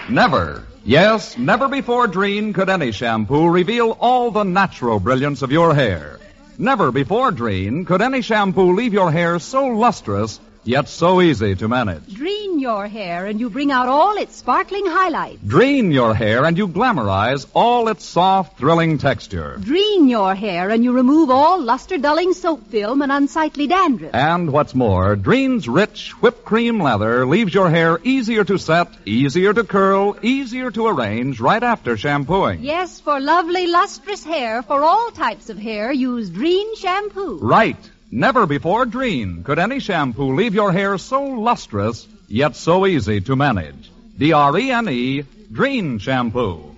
Never. Yes, never before, Dreen, could any shampoo reveal all the natural brilliance of your hair. Never before, Dreen, could any shampoo leave your hair so lustrous, yet so easy to manage. Dreen your hair and you bring out all its sparkling highlights. Dreen your hair and you glamorize all its soft, thrilling texture. Dreen your hair and you remove all luster-dulling soap film and unsightly dandruff. And what's more, Dreen's rich whipped cream lather leaves your hair easier to set, easier to curl, easier to arrange right after shampooing. Yes, for lovely, lustrous hair, for all types of hair, use Dreen shampoo. Right. Never before, Dreen, could any shampoo leave your hair so lustrous, yet so easy to manage. D-R-E-N-E, Dreen shampoo.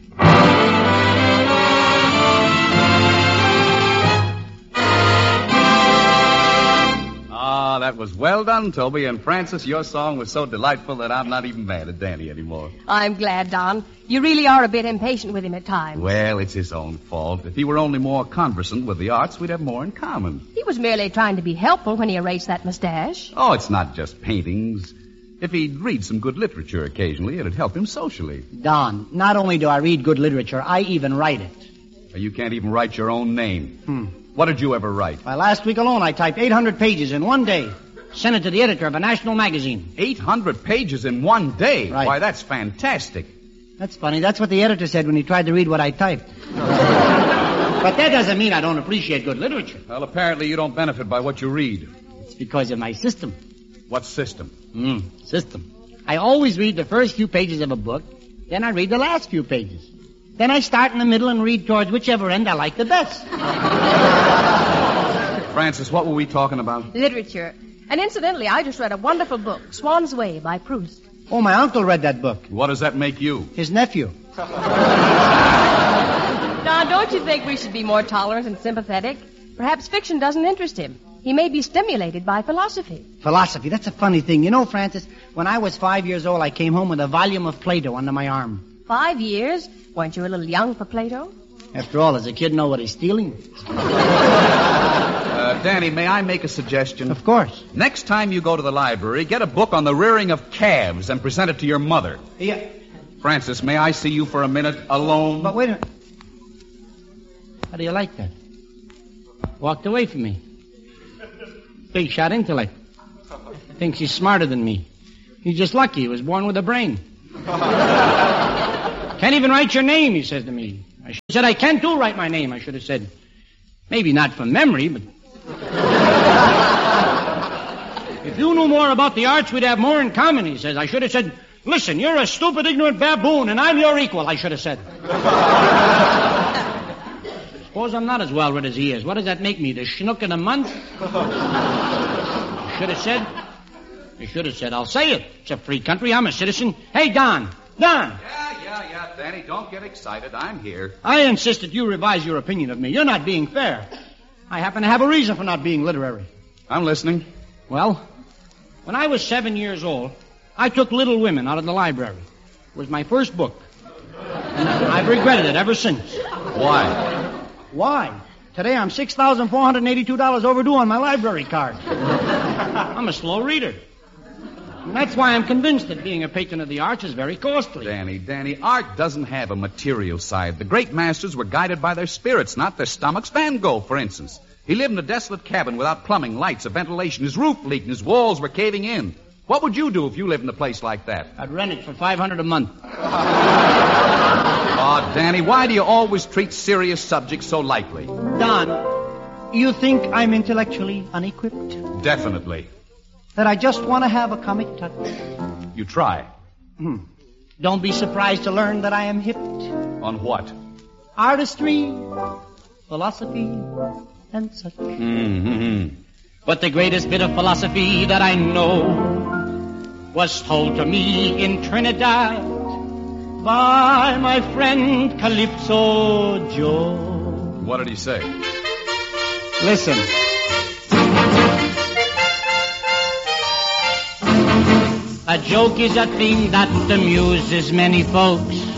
Ah, that was well done, Toby. And Francis, your song was so delightful that I'm not even mad at Danny anymore. I'm glad, Don. You really are a bit impatient with him at times. Well, it's his own fault. If he were only more conversant with the arts, we'd have more in common. He was merely trying to be helpful when he erased that mustache. Oh, it's not just paintings. If he'd read some good literature occasionally, it'd help him socially. Don, not only do I read good literature, I even write it. You can't even write your own name. What did you ever write? Why, last week alone, I typed 800 pages in one day. Sent it to the editor of a national magazine. 800 pages in one day? Right. Why, that's fantastic. That's funny. That's what the editor said when he tried to read what I typed. But that doesn't mean I don't appreciate good literature. Well, apparently you don't benefit by what you read. It's because of my system. What system? System. I always read the first few pages of a book, then I read the last few pages. Then I start in the middle and read towards whichever end I like the best. Francis, what were we talking about? Literature. And incidentally, I just read a wonderful book, Swan's Way by Proust. Oh, my uncle read that book. What does that make you? His nephew. Don, don't you think we should be more tolerant and sympathetic? Perhaps fiction doesn't interest him. He may be stimulated by philosophy. Philosophy, that's a funny thing. You know, Francis, when I was 5 years old, I came home with a volume of Plato under my arm. 5 years? Weren't you a little young for Plato? After all, does a kid know what he's stealing? Danny, may I make a suggestion? Of course. Next time you go to the library, get a book on the rearing of calves and present it to your mother. Yeah. Francis, may I see you for a minute alone? But wait a minute. How do you like that? Walked away from me. Big shot intellect. Thinks he's smarter than me. He's just lucky he was born with a brain. Can't even write your name, he says to me. I said, I can't write my name. I should have said, maybe not from memory, but... If you knew more about the arts, we'd have more in common, he says. I should have said, listen, you're a stupid, ignorant baboon, and I'm your equal, I should have said. Suppose I'm not as well read as he is. What does that make me, the schnook in a month? I should have said, I'll say it. It's a free country, I'm a citizen. Hey, Don. Yeah, Danny, don't get excited. I'm here. I insist that you revise your opinion of me. You're not being fair. I happen to have a reason for not being literary. I'm listening. Well, when I was 7 years old, I took Little Women out of the library. It was my first book. And I've regretted it ever since. Why? Today I'm $6,482 overdue on my library card. I'm a slow reader. And that's why I'm convinced that being a patron of the arts is very costly. Danny, art doesn't have a material side. The great masters were guided by their spirits, not their stomachs. Van Gogh, for instance. He lived in a desolate cabin without plumbing, lights, or ventilation. His roof leaked and his walls were caving in. What would you do if you lived in a place like that? I'd rent it for $500 a month. Oh, Danny, why do you always treat serious subjects so lightly? Don, you think I'm intellectually unequipped? Definitely. That I just want to have a comic touch? You try. Don't be surprised to learn that I am hipped. On what? Artistry, philosophy, and such. But the greatest bit of philosophy that I know was told to me in Trinidad by my friend Calypso Joe. What did he say? Listen. A joke is a thing that amuses many folks.